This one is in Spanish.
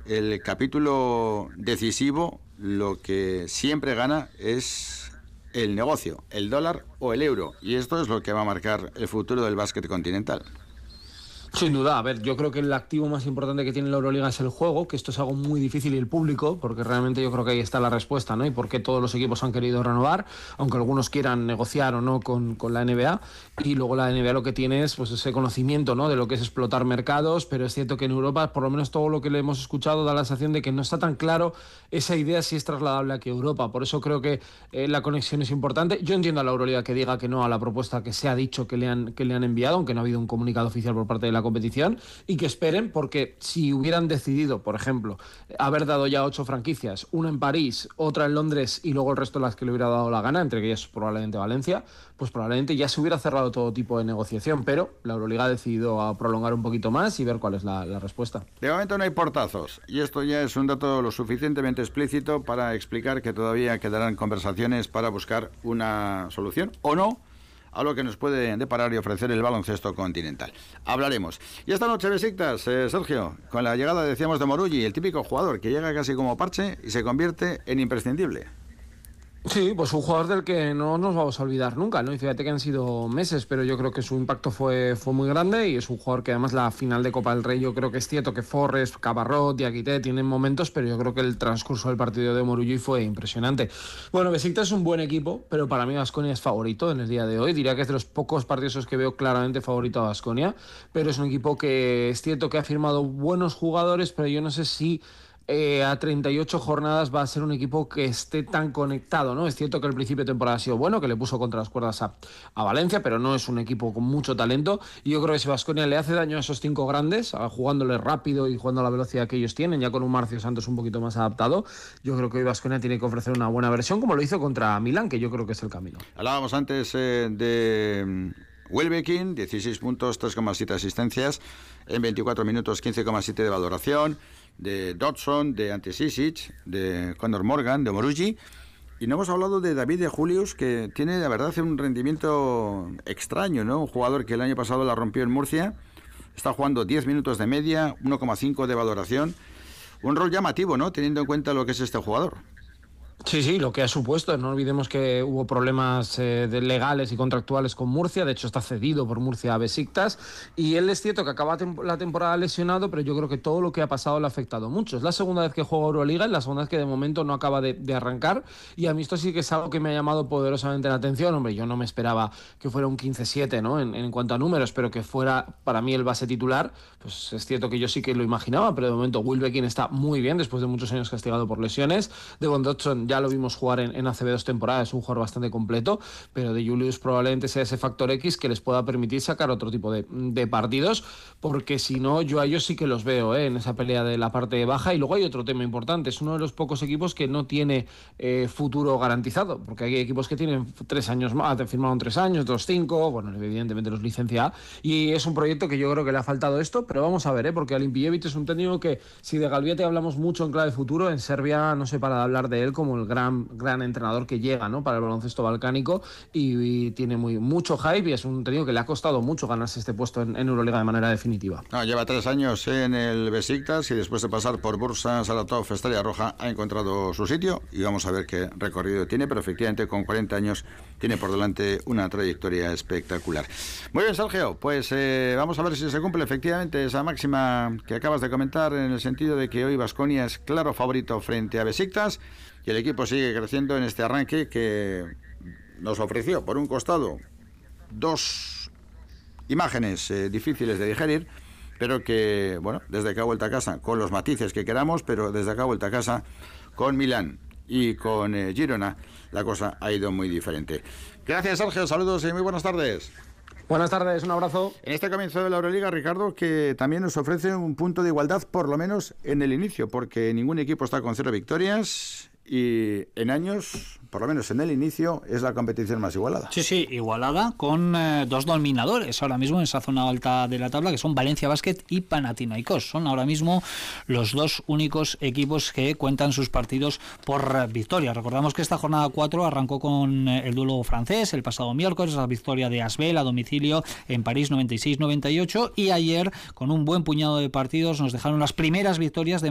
el capítulo decisivo, lo que siempre gana es el negocio, el dólar o el euro. Y esto es lo que va a marcar el futuro del básquet continental. Sin duda, a ver, yo creo que el activo más importante que tiene la Euroliga es el juego, que esto es algo muy difícil, y el público, porque realmente yo creo que ahí está la respuesta, ¿no? Y por qué todos los equipos han querido renovar, aunque algunos quieran negociar o no con la NBA. Y luego la NBA lo que tiene es pues ese conocimiento, ¿no?, de lo que es explotar mercados, pero es cierto que en Europa, por lo menos todo lo que le hemos escuchado, da la sensación de que no está tan claro esa idea si es trasladable aquí a Europa. Por eso creo que la conexión es importante. Yo entiendo a la Euroliga que diga que no a la propuesta que se ha dicho que le han enviado, aunque no ha habido un comunicado oficial por parte de la competición, y que esperen, porque si hubieran decidido, por ejemplo, haber dado ya 8 franquicias, una en París, otra en Londres y luego el resto de las que le hubiera dado la gana, entre ellas probablemente Valencia, pues probablemente ya se hubiera cerrado todo tipo de negociación, pero la Euroliga ha decidido prolongar un poquito más y ver cuál es la respuesta. De momento no hay portazos, y esto ya es un dato lo suficientemente explícito para explicar que todavía quedarán conversaciones para buscar una solución, o no, a lo que nos puede deparar y ofrecer el baloncesto continental. Hablaremos. Y esta noche, Besiktas, Sergio, con la llegada, decíamos, de Morulli, el típico jugador que llega casi como parche y se convierte en imprescindible. Sí, pues un jugador del que no nos vamos a olvidar nunca, ¿no? Y fíjate que han sido meses, pero yo creo que su impacto fue muy grande, y es un jugador que además la final de Copa del Rey, yo creo que es cierto que Forrest, Cabarrot, Diakité tienen momentos, pero yo creo que el transcurso del partido de Morulli fue impresionante. Bueno, Besiktas es un buen equipo, pero para mí Baskonia es favorito en el día de hoy. Diría que es de los pocos partidos que veo claramente favorito a Baskonia, pero es un equipo que es cierto que ha firmado buenos jugadores, pero yo no sé si a 38 jornadas va a ser un equipo que esté tan conectado, ¿no? Es cierto que el principio de temporada ha sido bueno, que le puso contra las cuerdas a Valencia, pero no es un equipo con mucho talento, y yo creo que si Baskonia le hace daño a esos 5 grandes, jugándole rápido y jugando a la velocidad que ellos tienen, ya con un Marcio Santos un poquito más adaptado, yo creo que hoy Baskonia tiene que ofrecer una buena versión, como lo hizo contra Milán, que yo creo que es el camino. Hablábamos antes de Welbekin, 16 puntos, 3,7 asistencias en 24 minutos, 15,7 de valoración, de Dodson, de Ante Sisic, de Conor Morgan, de Morulli. Y no hemos hablado de David de Julius, que tiene, la verdad, un rendimiento extraño, ¿no? Un jugador que el año pasado la rompió en Murcia, está jugando 10 minutos de media, 1,5 de valoración. Un rol llamativo, ¿no?, teniendo en cuenta lo que es este jugador. Sí, lo que ha supuesto. No olvidemos que hubo problemas legales y contractuales con Murcia. De hecho, está cedido por Murcia a Besiktas. Y él es cierto que acaba la temporada lesionado, pero yo creo que todo lo que ha pasado le ha afectado mucho. Es la segunda vez que juega Euroliga, es la segunda vez que de momento no acaba de arrancar. Y a mí esto sí que es algo que me ha llamado poderosamente la atención. Hombre, yo no me esperaba que fuera un 15-7, ¿no?, en cuanto a números, pero que fuera para mí el base titular. Pues es cierto que yo sí que lo imaginaba, pero de momento Wilbekin está muy bien después de muchos años castigado por lesiones. Devon Dodson ya lo vimos jugar en ACB 2 temporadas, es un jugador bastante completo, pero de Julius probablemente sea ese factor X que les pueda permitir sacar otro tipo de partidos, porque si no, yo a ellos sí que los veo en esa pelea de la parte baja. Y luego hay otro tema importante, es uno de los pocos equipos que no tiene futuro garantizado, porque hay equipos que tienen 3 años más, firmaron 3 años, 2-5, bueno, evidentemente los licencia A, y es un proyecto que yo creo que le ha faltado esto, pero vamos a ver, porque Alimpijevic es un técnico que, si de Galviete hablamos mucho en clave futuro, en Serbia no se para de hablar de él como el gran entrenador que llega, ¿no?, para el baloncesto balcánico, y tiene mucho hype, y es un técnico que le ha costado mucho ganarse este puesto en Euroliga de manera definitiva. No, lleva 3 años en el Besiktas, y después de pasar por Bursa, Saratov, Estrella Roja, ha encontrado su sitio, y vamos a ver qué recorrido tiene, pero efectivamente con 40 años tiene por delante una trayectoria espectacular. Muy bien, Sergio, pues vamos a ver si se cumple efectivamente esa máxima que acabas de comentar, en el sentido de que hoy Baskonia es claro favorito frente a Besiktas, y el equipo sigue creciendo en este arranque que nos ofreció, por un costado, 2 imágenes difíciles de digerir, pero que, bueno, desde acá vuelta a casa, con los matices que queramos, pero desde acá vuelta a casa, con Milán y con Girona, la cosa ha ido muy diferente. Gracias, Sergio, saludos y muy buenas tardes. Buenas tardes, un abrazo. En este comienzo de la Euroliga, Ricardo, que también nos ofrece un punto de igualdad, por lo menos en el inicio, porque ningún equipo está con 0 victorias, y en años, por lo menos en el inicio, es la competición más igualada. Sí, igualada, con 2 dominadores ahora mismo en esa zona alta de la tabla, que son Valencia Basket y Panathinaikos. Son ahora mismo los 2 únicos equipos que cuentan sus partidos por victoria. Recordamos que esta jornada 4 arrancó con el duelo francés el pasado miércoles, la victoria de Asbel a domicilio en París 96-98, y ayer, con un buen puñado de partidos, nos dejaron las primeras victorias de